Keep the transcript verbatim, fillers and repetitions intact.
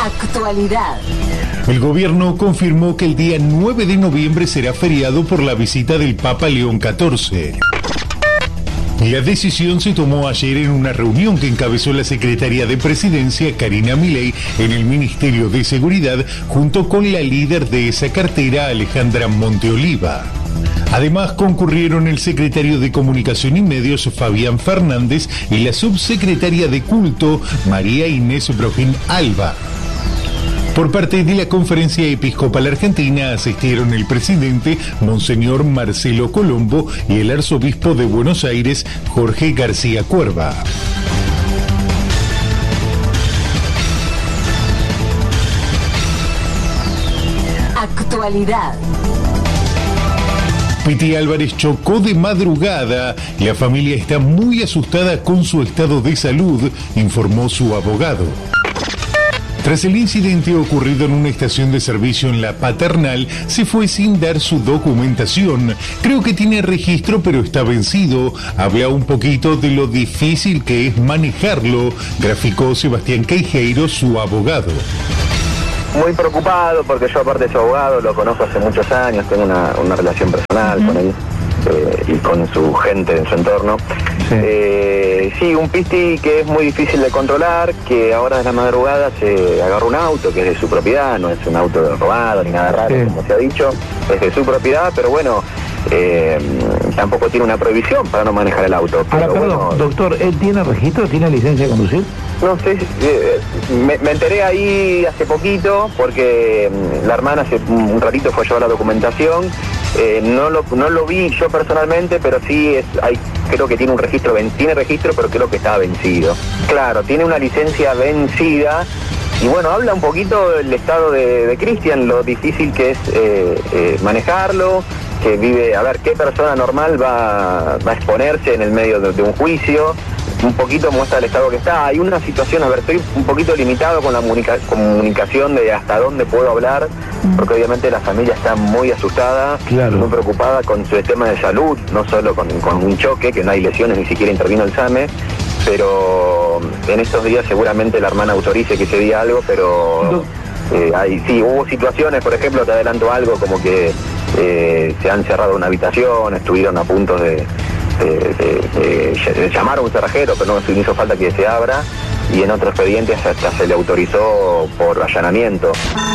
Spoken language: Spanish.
Actualidad. El gobierno confirmó que el día nueve de noviembre será feriado por la visita del Papa León catorce. La decisión se tomó ayer en una reunión que encabezó la secretaria de Presidencia, Karina Milei, en el Ministerio de Seguridad, junto con la líder de esa cartera, Alejandra Monteoliva. Además, concurrieron el secretario de Comunicación y Medios, Fabián Fernández, y la subsecretaria de Culto, María Inés Brojín Alba. Por parte de la Conferencia Episcopal Argentina asistieron el presidente, Monseñor Marcelo Colombo, y el arzobispo de Buenos Aires, Jorge García Cuerva. Actualidad. Piti Álvarez chocó de madrugada. La familia está muy asustada con su estado de salud, informó su abogado. Tras el incidente ocurrido en una estación de servicio en La Paternal, se fue sin dar su documentación. Creo que tiene registro, pero está vencido. Habla un poquito de lo difícil que es manejarlo, graficó Sebastián Queijeiro, su abogado. Muy preocupado porque yo, aparte de su abogado, lo conozco hace muchos años, tengo una, una relación personal uh-huh. con él eh, y con su gente en su entorno. Sí. Eh, sí, un pisti que es muy difícil de controlar, que ahora de la madrugada se agarra un auto que es de su propiedad, no es un auto robado ni nada raro, sí. como se ha dicho, es de su propiedad, pero bueno, eh, tampoco tiene una prohibición para no manejar el auto. Ahora, pero perdón, bueno, doctor, ¿él tiene registro, tiene licencia de conducir? No sé, eh, me, me enteré ahí hace poquito porque mm, la hermana hace un ratito fue a llevar la documentación, eh, no lo no lo vi yo personalmente, pero sí es hay creo que tiene un registro, tiene registro, pero creo que está vencido. Claro, tiene una licencia vencida. Y bueno, habla un poquito del estado de, de Cristian, lo difícil que es eh, eh, manejarlo, que vive, a ver, qué persona normal va, va a exponerse en el medio de, de un juicio. Un poquito muestra el estado que está. Hay una situación, a ver, estoy un poquito limitado con la comunica- comunicación de hasta dónde puedo hablar, porque obviamente la familia está muy asustada, claro. muy preocupada con su tema de salud, no solo con, con un choque, que no hay lesiones, ni siquiera intervino el SAME, pero en estos días seguramente la hermana autorice que se diga algo, pero eh, hay, sí, hubo situaciones, por ejemplo, te adelanto algo, como que eh, se han cerrado una habitación, estuvieron a punto de... De, de, de, de llamar a un cerrajero, pero no hizo falta que se abra, y en otro expediente hasta se le autorizó por allanamiento.